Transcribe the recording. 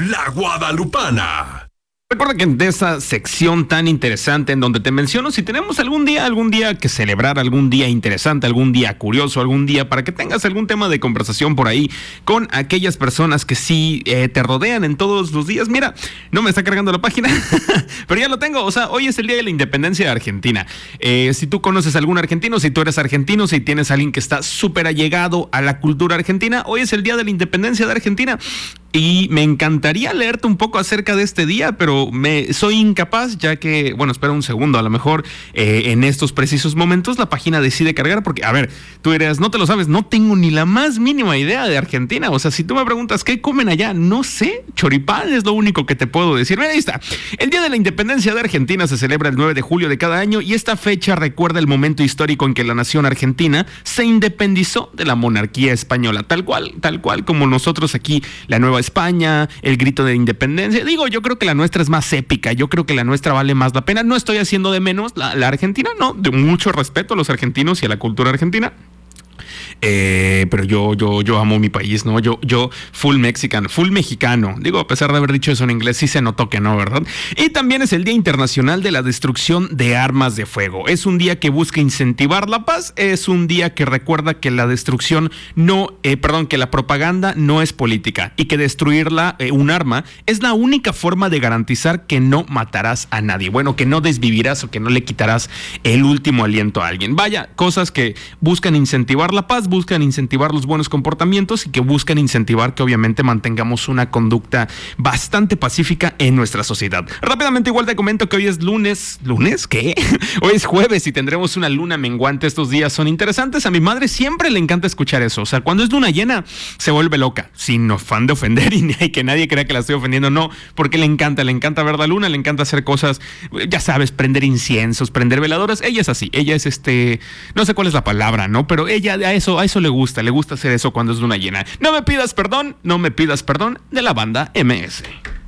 La Guadalupana. Recuerda que de esa sección tan interesante en donde te menciono si tenemos algún día que celebrar, algún día interesante, algún día curioso, algún día para que tengas algún tema de conversación por ahí con aquellas personas que sí te rodean en todos los días. Mira, no me está cargando la página, pero ya lo tengo. O sea, hoy es el día de la independencia de Argentina. Si tú conoces a algún argentino, si tú eres argentino, si tienes a alguien que está súper allegado a la cultura argentina, hoy es el día de la independencia de Argentina. Y me encantaría leerte un poco acerca de este día, pero soy incapaz, ya que, bueno, espera un segundo, a lo mejor en estos precisos momentos la página decide cargar, porque, a ver, tú dirás, no te lo sabes, no tengo ni la más mínima idea de Argentina. O sea, si tú me preguntas qué comen allá, no sé, choripán es lo único que te puedo decir. Mira, ahí está. El Día de la Independencia de Argentina se celebra el 9 de julio de cada año y esta fecha recuerda el momento histórico en que la nación argentina se independizó de la monarquía española, tal cual como nosotros aquí, la Nueva España, el grito de independencia. Digo, yo creo que la nuestra es más épica, yo creo que la nuestra vale más la pena. No estoy haciendo de menos la argentina, no, de mucho respeto a los argentinos y a la cultura argentina. Pero yo amo mi país, ¿no? Yo full mexicano. Digo, a pesar de haber dicho eso en inglés, sí se notó que no, ¿verdad? Y también es el Día Internacional de la Destrucción de Armas de Fuego. Es un día que busca incentivar la paz, es un día que recuerda que la destrucción que la propaganda no es política y que destruirla, un arma, es la única forma de garantizar que no matarás a nadie. Bueno, que no desvivirás o que no le quitarás el último aliento a alguien. Vaya, cosas que buscan incentivar la paz, buscan incentivar los buenos comportamientos y que buscan incentivar que obviamente mantengamos una conducta bastante pacífica en nuestra sociedad. Rápidamente igual te comento que hoy es lunes. ¿Lunes? ¿Qué? Hoy es jueves y tendremos una luna menguante. Estos días son interesantes. A mi madre siempre le encanta escuchar eso. O sea, cuando es luna llena se vuelve loca, sin afán de ofender y que nadie crea que la estoy ofendiendo, no, porque le encanta ver la luna, le encanta hacer cosas, ya sabes, prender inciensos, prender veladoras. Ella es así, ella es no sé cuál es la palabra, ¿no? Pero ella a eso le gusta hacer eso cuando es luna llena. No me pidas perdón de la banda MS.